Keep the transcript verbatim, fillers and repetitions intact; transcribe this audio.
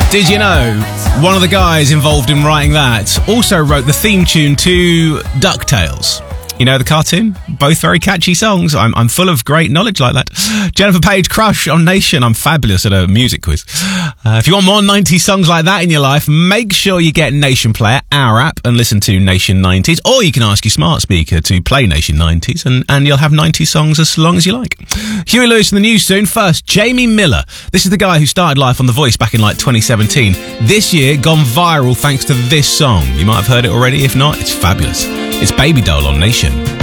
Did you know one of the guys involved in writing that also wrote the theme tune to DuckTales? You know the cartoon? Both very catchy songs. I'm, I'm full of great knowledge like that. Jennifer Page, Crush on Nation. I'm fabulous at a music quiz. Uh, if you want more nineties songs like that in your life, make sure you get Nation Player, our app, and listen to Nation nineties. Or you can ask your smart speaker to play Nation nineties, and, and you'll have nineties songs as long as you like. Huey Lewis in the news soon. First, Jamie Miller. This is the guy who started life on The Voice back in like twenty seventeen. This year, gone viral thanks to this song. You might have heard it already. If not, it's fabulous. It's Baby Doll on Nation.